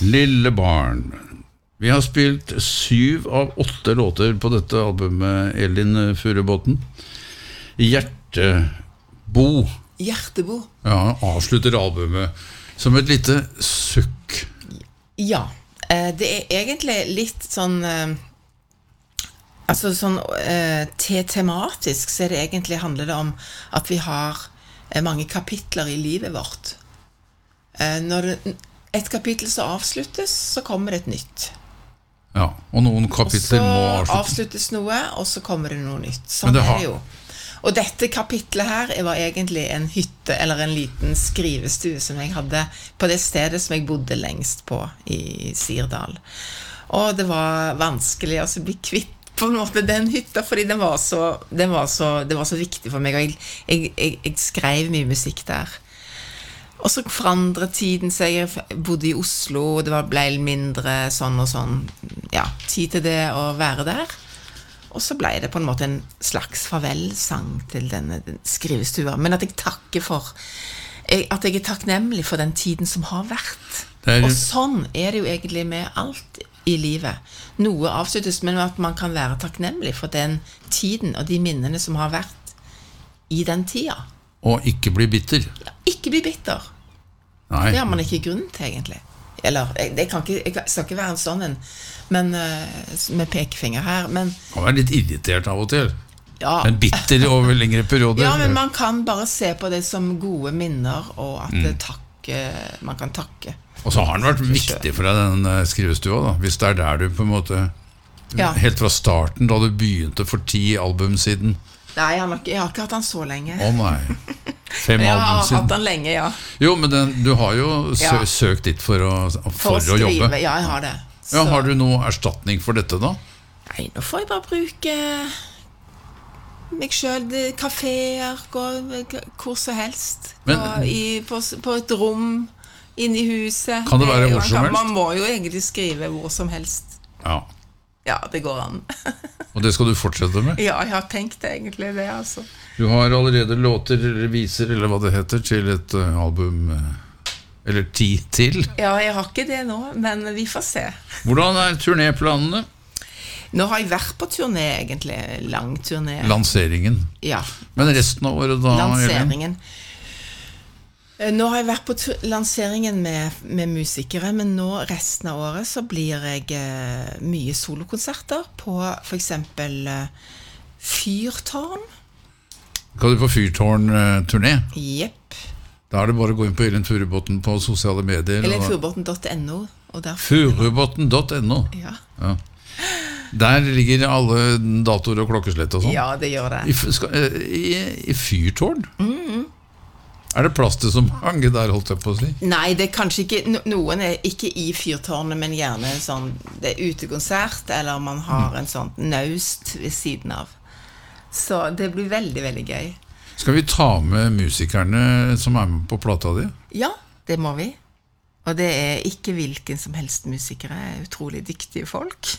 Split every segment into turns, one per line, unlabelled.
Lille barn. Vi har spilt 7 av 8 låter på dette albumet, Elin Furubotn. Hjertebo.
Hjertebo.
Ja, avslutter albumet som et lite sukk.
Ja, det egentlig litt sånn altså sånn tematisk så det egentlig handler det om at vi har mange kapitler i livet vårt. Når et kapittel så avsluttes, så kommer det et nytt.
Ja, og noen kapitler må
avsluttes noe, og så kommer det noe nytt. Sånn det jo. Og dette kapitlet her var egentlig en hytte, eller en liten skrivestue som jeg hadde på det stedet som jeg bodde lengst på i Sirdal. Og det var vanskelig å bli kvitt på en måte den hytta, fordi det var så viktig for meg, og jeg skrev mye musikk der. Og så forandret tiden seg, jeg bodde i Oslo, og det ble mindre sånn og sånn, ja, tid til det å være der. Og så ble det på en måte en slags farvelsang til denne skrivestua. Men at jeg takker for, at jeg takknemlig for den tiden som har vært. Og sånn det jo egentlig med alt i livet. Noe avsluttes, men at man kan være takknemlig for den tiden og de minnene som har vært i den tida.
Og ikke bli bitter.
Ja, ikke bli bitter.
Nei.
Det har man ikke grunn til, egentlig. Eller, jeg skal ikke være en sånn en, men med pekefinger her, men...
Man være litt irritert av og til.
Ja.
Men bitter over lengre perioder.
Ja, men man kan bare se på det som gode minner, og at man kan takke.
Og så har den vært viktig for deg, den skrivestua, da. Hvis det der du på en måte... Ja. Helt fra starten, da du begynte for 10 album siden.
Nei, jeg har ikke hatt den så lenge.
Å nei, 5 album siden. Jeg har
hatt den lenge, ja.
Jo, men du har jo søkt ditt for å jobbe.
Ja, jeg har det.
Ja, har du noe erstatning for dette da?
Nei, nå får jeg bare bruke meg selv, kaféer, gå hvor som helst. På et rom, inne i huset.
Kan det være hvor som helst?
Man må jo egentlig skrive hvor som helst.
Ja.
Ja, det går an.
Og det skal du fortsette med?
Ja, jeg har tenkt egentlig det, altså.
Du har allerede låter, eller viser, eller hva det heter, til et album, eller 10 til?
Ja, jeg har ikke det nå, men vi får se.
Hvordan turnéplanene?
Nå har jeg vært på turné, egentlig, lang turné.
Lanseringen?
Ja.
Men resten av året da?
Lanseringen. Nå har jeg vært på lanseringen med musikere, men nå resten av året så blir jeg mye solokonserter på for eksempel Fyrtårn.
Kan du på Fyrtårn-turné?
Jepp.
Da det bare å gå inn på Elin Furubotn på sosiale medier.
Eller furubotn.no.
Furubotn.no?
Ja.
Ja. Der ligger alle datoer og klokkeslett og sånn.
Ja, det gjør det.
I Fyrtårn? Det plass til så mange der, holdt jeg på å si? Nei,
det kanskje ikke, noen ikke i Fyrtårnet, men gjerne sånn, det utekonsert, eller man har en sånn naust ved siden av. Så det blir veldig, veldig gøy.
Skal vi ta med musikerne som med på plata di?
Ja, det må vi. Og det ikke hvilken som helst musikere, utrolig dyktige folk.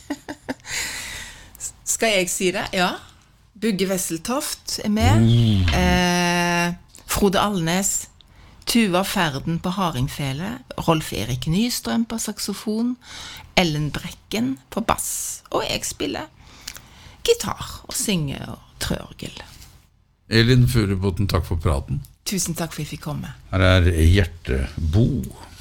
Skal jeg si det? Ja. Bugge Wesseltoft med. Frode Alnes, Tuva Ferden på hardingfele, Rolf Erik Nystrøm på saxofon, Ellen Brekken på bass, og jeg spiller gitar og synger og trørgel.
Elin Furubotn, takk for praten.
Tusen takk for at jeg fikk komme.
Her Hjertebo.